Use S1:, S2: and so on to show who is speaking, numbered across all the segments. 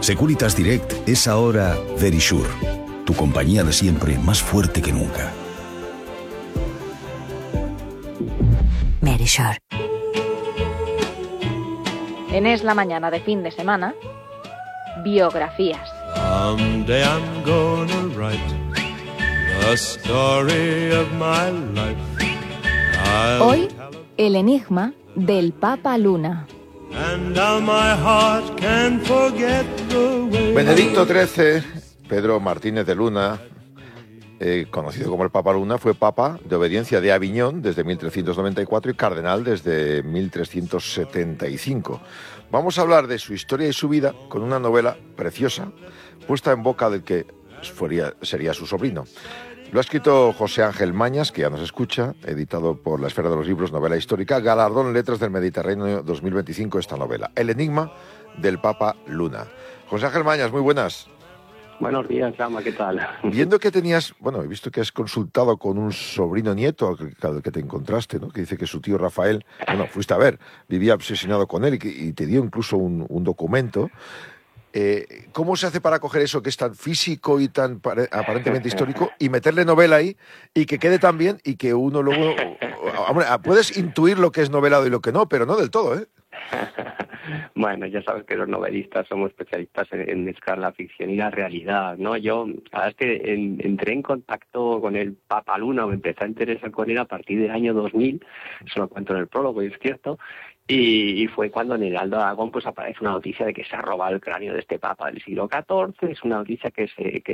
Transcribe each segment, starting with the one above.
S1: Securitas Direct es ahora Verisure, tu compañía de siempre más fuerte que nunca.
S2: Verisure.
S3: En Es la Mañana de fin de semana, biografías.
S4: Someday I'm gonna write the story of my life.
S3: Hoy, el enigma del Papa Luna.
S4: And now my heart can forget the way.
S5: Benedicto XIII, Pedro Martínez de Luna, conocido como el Papa Luna, fue Papa de obediencia de Aviñón desde 1394 y cardenal desde 1375. Vamos a hablar de su historia y su vida con una novela preciosa, puesta en boca del que sería su sobrino. Lo ha escrito José Ángel Mañas, que ya nos escucha, editado por La Esfera de los Libros, novela histórica, galardón Letras del Mediterráneo 2025, esta novela, El enigma del Papa Luna. José Ángel Mañas, muy buenas.
S6: Buenos días, Chama, ¿qué tal?
S5: Viendo que tenías, he visto que has consultado con un sobrino nieto al que te encontraste, ¿no? Que dice que su tío Rafael, fuiste a ver, vivía obsesionado con él y te dio incluso un documento. ¿Cómo se hace para coger eso que es tan físico y tan aparentemente histórico y meterle novela ahí y que quede tan bien y que uno luego... Hombre, puedes intuir lo que es novelado y lo que no, pero no del todo, ¿eh?
S6: Bueno, ya sabes que los novelistas somos especialistas en mezclar la ficción y la realidad, ¿no? Yo, la verdad es que entré en contacto con el Papa Luna, o me empecé a interesar con él a partir del año 2000, eso lo cuento en el prólogo, y es cierto, y fue cuando en el Heraldo de Aragón pues aparece una noticia de que se ha robado el cráneo de este Papa del siglo XIV. Es una noticia que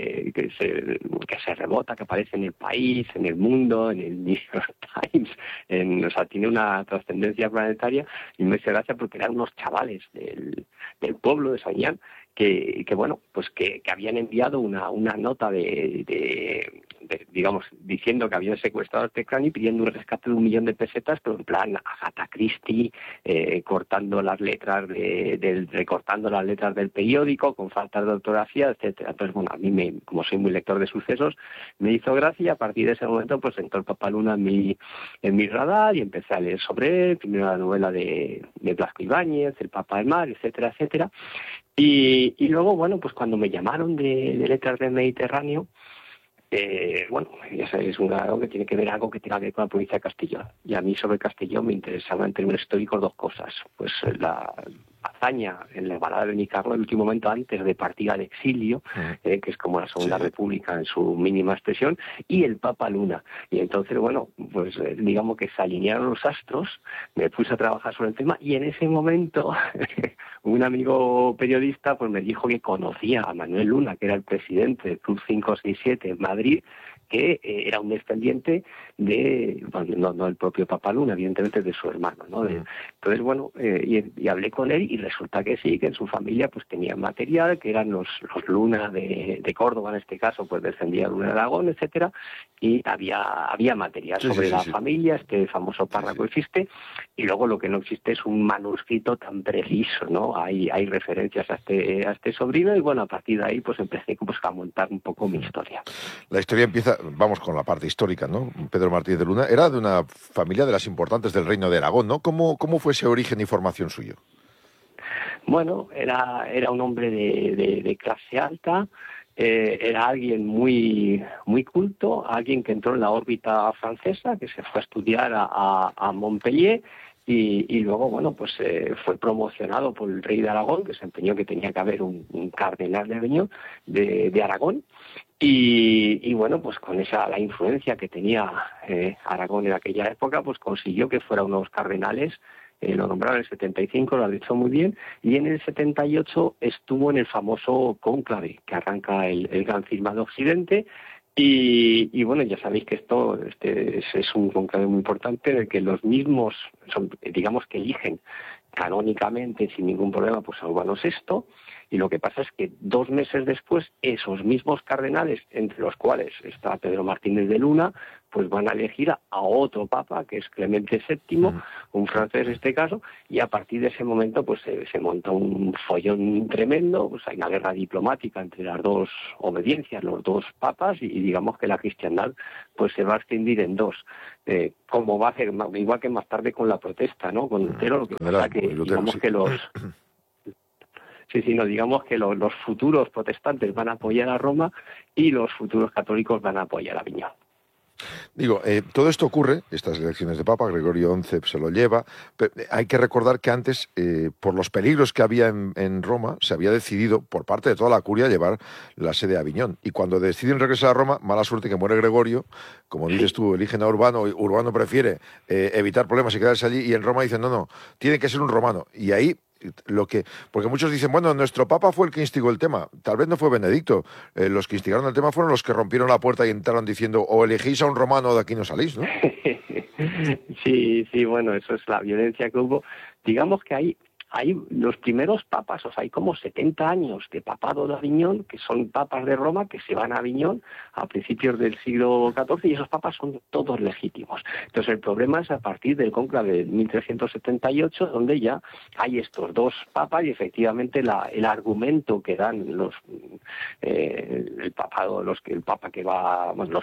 S6: se rebota, que aparece en El País, en El Mundo, en el New York Times, tiene una trascendencia planetaria, y me hace gracia porque eran unos chavales del pueblo de Soñán que habían enviado una nota digamos, diciendo que habían secuestrado este cráneo y pidiendo un rescate de 1 millón de pesetas, pero en plan Agatha Christie, recortando las letras del periódico con faltas de ortografía, etcétera. Entonces, a mí, como soy muy lector de sucesos, me hizo gracia, y a partir de ese momento pues entró el Papa Luna en mi radar y empecé a leer sobre él, primero la novela de Blasco Ibáñez, El Papa del Mar, etcétera, etcétera. Y luego, pues cuando me llamaron de Letras del Mediterráneo, ya sabéis, algo que tiene que ver con la provincia de Castellón. Y a mí sobre Castellón me interesaba en términos históricos 2 cosas. Pues la hazaña en la balada de Benicarló, el último momento antes de partir al exilio, que es como la Segunda República en su mínima expresión, y el Papa Luna. Y entonces, digamos que se alinearon los astros, me puse a trabajar sobre el tema, y en ese momento un amigo periodista pues me dijo que conocía a Manuel Luna, que era el presidente del Club 567 en Madrid, que era un descendiente no del propio Papa Luna, evidentemente de su hermano, ¿no? Entonces, y hablé con él y resulta que sí, que en su familia pues tenían material, que eran los Luna de Córdoba, en este caso, pues descendía Luna de Aragón, etcétera, y había material sobre la familia, este famoso párrafo existe, y luego lo que no existe es un manuscrito tan preciso, ¿no? Hay referencias a este sobrino, y a partir de ahí pues empecé a montar un poco mi historia.
S5: La historia empieza, vamos con la parte histórica, ¿no? Pedro Martínez de Luna era de una familia de las importantes del Reino de Aragón, ¿no? ¿Cómo fue ese origen y formación suyo?
S6: Bueno, era un hombre de clase alta, era alguien muy, muy culto, alguien que entró en la órbita francesa, que se fue a estudiar a Montpellier, y luego, fue promocionado por el rey de Aragón, que se empeñó que tenía que haber un cardenal de Aviñón, de Aragón, y pues con la influencia que tenía Aragón en aquella época, pues consiguió que fuera uno de los cardenales. Lo nombraron en el 75, lo ha dicho muy bien, y en el 78 estuvo en el famoso cónclave que arranca el Gran Cisma de Occidente. Y ya sabéis que este es un conclave muy importante en el que los mismos digamos que eligen canónicamente sin ningún problema pues a Urbano VI, y lo que pasa es que 2 meses después esos mismos cardenales, entre los cuales está Pedro Martínez de Luna, pues van a elegir a otro papa, que es Clemente VII, un francés en este caso, y a partir de ese momento pues se monta un follón tremendo, pues hay una guerra diplomática entre las dos obediencias, los dos papas, y digamos que la cristiandad pues se va a extinguir en 2. Como va a hacer, igual que más tarde con la protesta, ¿no? Con Lutero, lo que pasa que digamos que Sí, no, digamos que los futuros protestantes van a apoyar a Roma y los futuros católicos van a apoyar a Aviñón.
S5: Digo, todo esto ocurre, estas elecciones de Papa, Gregorio XI se lo lleva, pero hay que recordar que antes, por los peligros que había en Roma, se había decidido, por parte de toda la curia, llevar la sede a Aviñón. Y cuando deciden regresar a Roma, mala suerte que muere Gregorio, como dices tú, eligen a Urbano, y Urbano prefiere evitar problemas y quedarse allí, y en Roma dicen, no, tiene que ser un romano. Y ahí porque muchos dicen, bueno, nuestro Papa fue el que instigó el tema. Tal vez no fue Benedicto. Los que instigaron el tema fueron los que rompieron la puerta y entraron diciendo, o elegís a un romano o de aquí no salís, ¿no?
S6: Sí, bueno, eso es la violencia que hubo. Digamos que hay los primeros papas, o sea, hay como 70 años de papado de Aviñón, que son papas de Roma, que se van a Aviñón a principios del siglo XIV, y esos papas son todos legítimos. Entonces el problema es a partir del cónclave de 1378, donde ya hay estos dos papas, y efectivamente el argumento que dan el papa que va, bueno,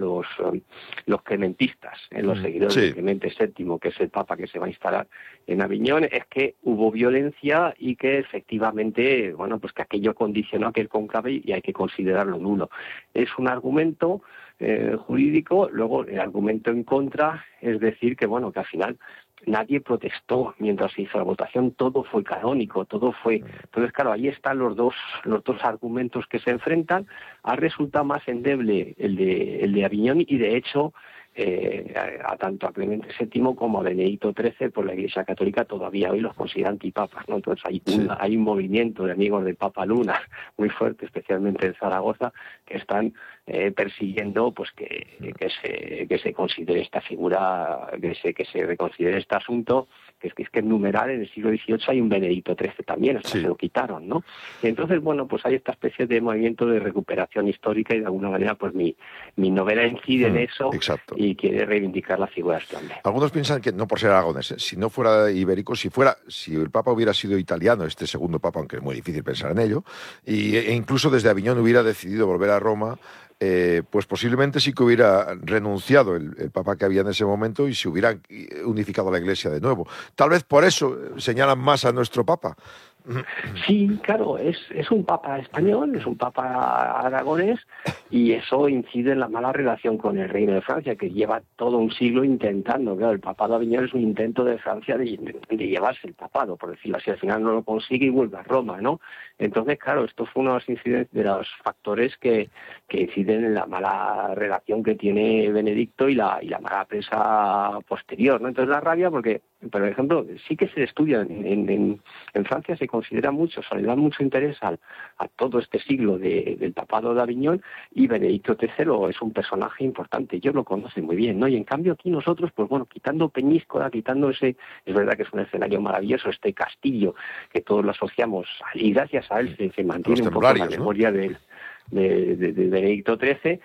S6: los clementistas, los seguidores de Clemente VII, que es el papa que se va a instalar en Aviñón, es que hubo violencia y que efectivamente, bueno, pues que aquello condicionó aquel cónclave y hay que considerarlo nulo. Es un argumento jurídico. Luego el argumento en contra es decir que, bueno, que al final nadie protestó mientras se hizo la votación, todo fue canónico, todo fue. Entonces, claro, ahí están los dos argumentos que se enfrentan. Ha resultado más endeble el de Aviñón, y de hecho tanto a Clemente VII como a Benedicto XIII, por la Iglesia Católica todavía hoy los considera antipapas, ¿no? Entonces hay un movimiento de amigos del Papa Luna muy fuerte, especialmente en Zaragoza, que están persiguiendo pues que se considere esta figura, que se reconsidere este asunto, que es que en numeral en el siglo XVIII hay un Benedicto XIII también, hasta se lo quitaron, ¿no? Y entonces, bueno, pues hay esta especie de movimiento de recuperación histórica, y de alguna manera pues mi novela incide en eso.
S5: Exacto.
S6: Y quiere reivindicar la figura de este hombre.
S5: Algunos piensan que, no por ser aragonés, si no fuera ibérico, si el Papa hubiera sido italiano, este segundo Papa, aunque es muy difícil pensar en ello, e incluso desde Aviñón hubiera decidido volver a Roma, pues posiblemente sí que hubiera renunciado el Papa que había en ese momento y se hubiera unificado la Iglesia de nuevo. Tal vez por eso señalan más a nuestro Papa.
S6: Sí, claro, es un papa español, es un papa aragonés, y eso incide en la mala relación con el Reino de Francia, que lleva todo un siglo intentando. Claro, el papado de Aviñón es un intento de Francia de llevarse el papado, por decirlo así. Al final no lo consigue y vuelve a Roma, ¿no? Entonces, claro, esto fue uno de los factores que inciden en la mala relación que tiene Benedicto y la mala prensa posterior, ¿no? Entonces la rabia, porque, por ejemplo, sí que se estudia en Francia, se considera mucho, se le da mucho interés a todo este siglo del papado de Aviñón, y Benedicto III es un personaje importante, ellos lo conocen muy bien, ¿no? Y en cambio aquí nosotros, pues bueno, quitando Peñíscola, quitando es verdad que es un escenario maravilloso, este castillo que todos lo asociamos, y gracias a él se mantiene un poco la memoria, ¿no?, de Benedicto XIII,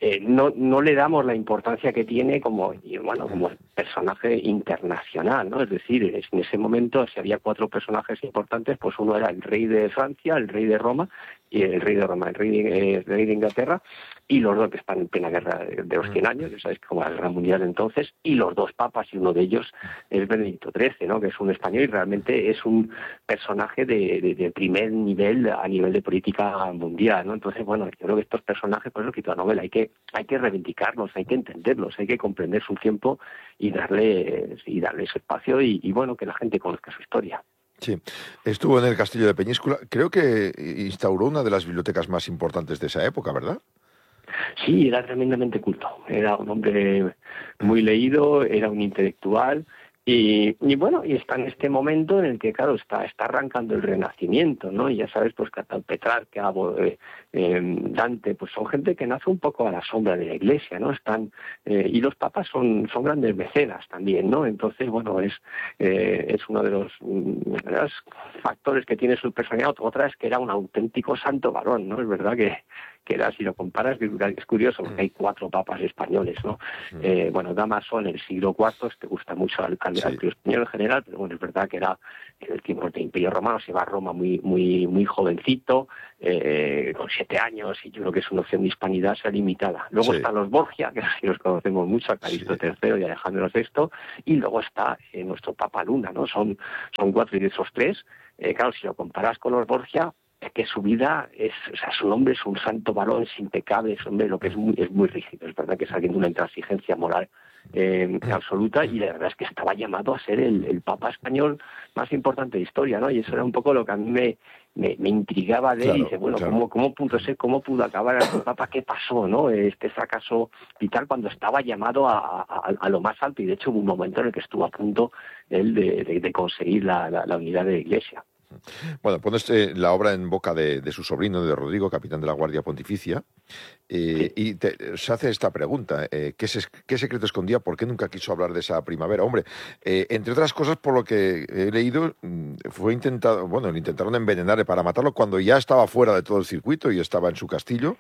S6: no le damos la importancia que tiene como personaje internacional, ¿no? Es decir, en ese momento, si había 4 personajes importantes, pues uno era el rey de Francia, el rey de Roma, el rey de Inglaterra, y los dos que están en plena guerra de los 100 años, ya sabéis, como la guerra mundial entonces, y los 2 papas, y uno de ellos es Benedicto XIII, ¿no?, que es un español y realmente es un personaje de primer nivel a nivel de política mundial, ¿no? Entonces, bueno, yo creo que estos personajes, por eso quito la novela, hay que reivindicarlos, hay que entenderlos, hay que comprender su tiempo y darle su espacio y bueno, que la gente conozca su historia.
S5: Sí, estuvo en el castillo de Peñíscola, creo que instauró una de las bibliotecas más importantes de esa época, ¿verdad?
S6: Sí, era tremendamente culto, era un hombre muy leído, era un intelectual. Y bueno, y está en este momento en el que, claro, está arrancando el Renacimiento, ¿no? Y ya sabes, pues que Petrarca, Dante, pues son gente que nace un poco a la sombra de la Iglesia, ¿no? Y los papas son grandes mecenas también, ¿no? Entonces, bueno, es uno de los factores que tiene su personalidad. Otra es que era un auténtico santo varón, ¿no? Es verdad que era, si lo comparas, es curioso, porque hay 4 papas españoles, ¿no? Damaso en el siglo IV, te gusta mucho al español en general, pero bueno, es verdad que era en el tiempo del Imperio Romano, se va a Roma muy jovencito, con 7 años, y yo creo que su noción de hispanidad se ha limitada. Luego están los Borgia, que así los conocemos mucho, a Calixto III y Alejandro VI, y luego está nuestro Papa Luna, ¿no? Son 4, y de esos 3, claro, si lo comparas con los Borgia, es que su vida o sea, su hombre es un santo varón, es impecable, es hombre, lo que es muy rígido. Es verdad que es alguien de una intransigencia moral absoluta, y la verdad es que estaba llamado a ser el Papa español más importante de historia, ¿no? Y eso era un poco lo que a mí me intrigaba de él. Y dice, bueno, claro. ¿Cómo pudo ser, cómo pudo acabar el Papa? ¿Qué pasó, no? Este fracaso vital cuando estaba llamado a lo más alto, y de hecho hubo un momento en el que estuvo a punto él de conseguir la unidad de la Iglesia.
S5: Bueno, pones la obra en boca de su sobrino, de Rodrigo, capitán de la Guardia Pontificia,
S6: Sí.
S5: y se hace esta pregunta, ¿qué secreto escondía? ¿Por qué nunca quiso hablar de esa primavera? Hombre, entre otras cosas, por lo que he leído, le intentaron envenenar para matarlo cuando ya estaba fuera de todo el circuito y estaba en su castillo,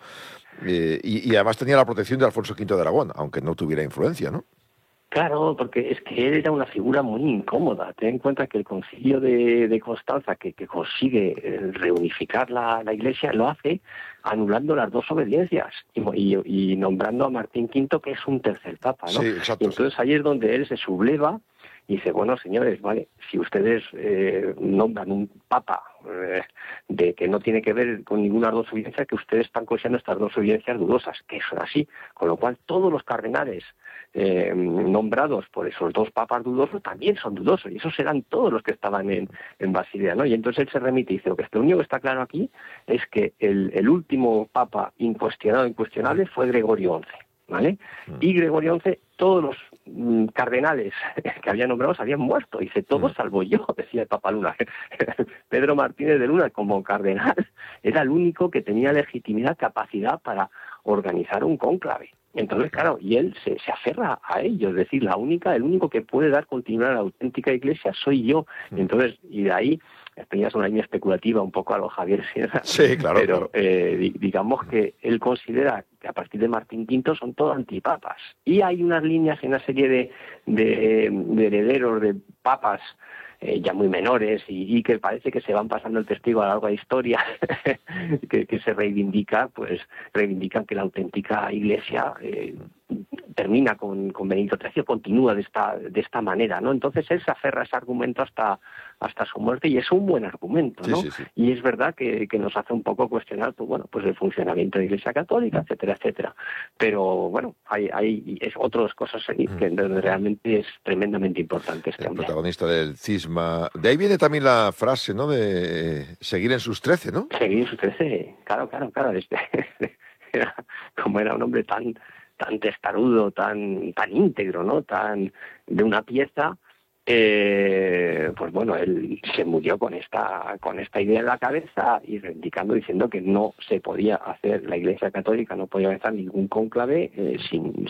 S5: y además tenía la protección de Alfonso V de Aragón, aunque no tuviera influencia, ¿no?
S6: Claro, porque es que él era una figura muy incómoda. Ten en cuenta que el concilio de Constanza, que consigue reunificar la Iglesia, lo hace anulando las dos obediencias y nombrando a Martín V, que es un tercer papa, ¿no?
S5: Sí, exacto.
S6: Y entonces ahí es donde él se subleva y dice, bueno, señores, vale, si ustedes nombran un papa de que no tiene que ver con ninguna de las dos obediencias, que ustedes están considerando estas dos obediencias dudosas, que son así, con lo cual todos los cardenales nombrados por esos dos papas dudosos también son dudosos, y esos eran todos los que estaban en Basilea, ¿no? Y entonces él se remite y dice, lo único que está claro aquí es que el último papa incuestionable fue Gregorio XI, ¿vale? Y Gregorio XI, todos los cardenales que había nombrados habían muerto, dice, todos salvo yo, decía el Papa Luna. Pedro Martínez de Luna, como cardenal, era el único que tenía legitimidad, capacidad para organizar un cónclave. Entonces, claro, y él se aferra a ello, es decir, el único que puede dar continuidad a la auténtica Iglesia soy yo. Entonces, y de ahí, esto ya es una línea especulativa un poco a lo Javier Sierra,
S5: sí, claro,
S6: pero
S5: claro.
S6: digamos que él considera que a partir de Martín V son todos antipapas. Y hay unas líneas, una serie de herederos de papas ya muy menores y que parece que se van pasando el testigo a lo largo de la historia, que se reivindican que la auténtica Iglesia termina con Benedicto XIII, continúa de esta manera, ¿no? Entonces él se aferra a ese argumento hasta su muerte, y es un buen argumento, ¿no?
S5: Sí.
S6: Y es verdad que nos hace un poco cuestionar, pues el funcionamiento de la Iglesia Católica, etcétera, etcétera. Pero bueno, hay otras cosas que realmente es tremendamente importante este hombre.
S5: El protagonista del cisma. De ahí viene también la frase, ¿no? De seguir en sus 13, ¿no?
S6: Seguir en sus 13, claro. Como era un hombre tan testarudo, tan íntegro, ¿no? Tan de una pieza, pues bueno, él se murió con esta idea en la cabeza y diciendo que no se podía hacer, la Iglesia Católica no podía avanzar ningún cónclave sin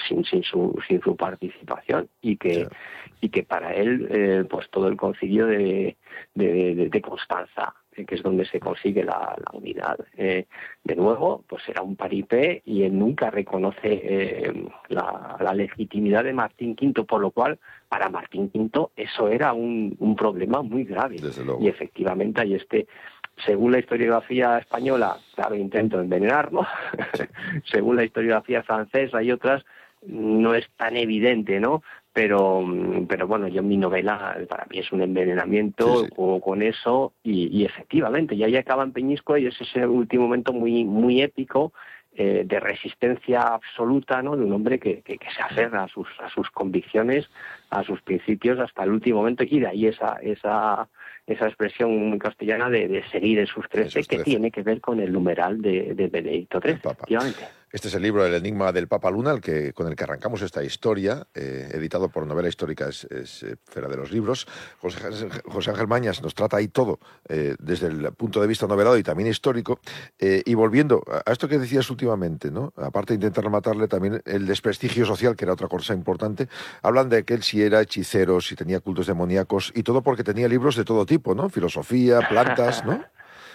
S6: su participación, y que para él pues todo el concilio de Constanza, que es donde se consigue la unidad, de nuevo, pues era un paripé, y él nunca reconoce la legitimidad de Martín V, por lo cual para Martín V eso era un problema muy grave.
S5: Desde luego.
S6: Y efectivamente hay según la historiografía española, claro, intento envenenarlo, según la historiografía francesa y otras, no es tan evidente, ¿no? Pero bueno, yo en mi novela, para mí es un envenenamiento,
S5: sí.
S6: Juego con eso, y efectivamente, y ahí acaba en Peñíscola, y es ese último momento muy, muy épico, de resistencia absoluta, ¿no? De un hombre que se aferra a sus convicciones, a sus principios hasta el último momento, y de ahí esa expresión castellana de seguir en sus 13, que tiene que ver con el numeral de Benedicto XIII, efectivamente.
S5: Este es el libro El enigma del Papa Luna, con el que arrancamos esta historia, editado por Novela Histórica, es Feria de los Libros. José Ángel Mañas nos trata ahí todo, desde el punto de vista novelado y también histórico. Y volviendo a esto que decías últimamente, ¿no? Aparte de intentar matarle, también el desprestigio social, que era otra cosa importante. Hablan de que él si era hechicero, si tenía cultos demoníacos, y todo porque tenía libros de todo tipo, ¿no? Filosofía, plantas, ¿no?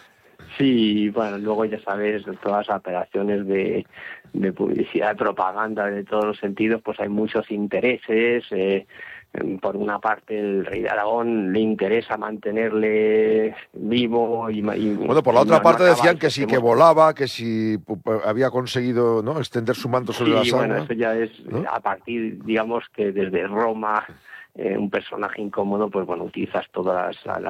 S6: Sí, bueno, luego ya sabes, todas las operaciones de publicidad, de propaganda, de todos los sentidos, pues hay muchos intereses. Por una parte, el rey de Aragón le interesa mantenerle vivo y
S5: bueno, por la otra parte decían que sí, que volaba, que si había conseguido, ¿no?, extender su manto sobre las aguas.
S6: Bueno, eso ya es, ¿no?, a partir, digamos, que desde Roma, un personaje incómodo, pues bueno, utilizas todas las